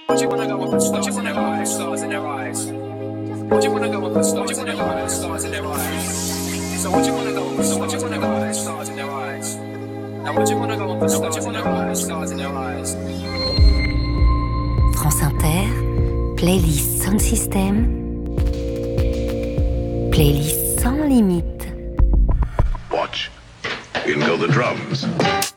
Would you wanna go and put stars in their eyes? Stars in their eyes. Would you wanna go and put stars in their eyes? Stars in their eyes. So would you wanna go and put stars in their eyes? Stars in their eyes. Now would you wanna go and put stars in their eyes? Stars in their eyes. France Inter, playlist Sound System, playlist sans limite. Watch. In go the drums.